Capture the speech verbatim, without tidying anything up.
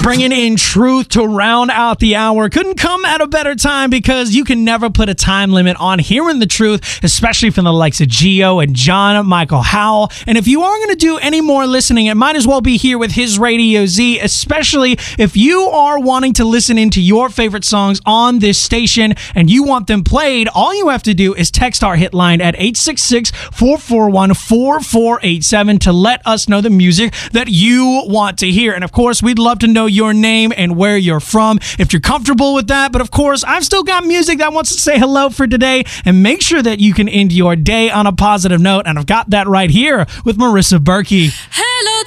bringing in Truth to round out the hour. Couldn't come at a better time because you can never put a time limit on hearing the truth, especially from the likes of Gio and John Michael Howell. And if you are going to do any more listening, it might as well be here with his Radio Z, especially if you are wanting to listen into your favorite songs on this station and you want them played. All you have to do is text our hit line at eight six six, four four one, four four eight seven to let us know the music that you want to hear. And of course, we'd love to know your name and where you're from if you're comfortable with that. But of course, I've still got music that wants to say hello for today, and make sure that you can end your day on a positive note. And I've got that right here with Marissa Berkey. Hello.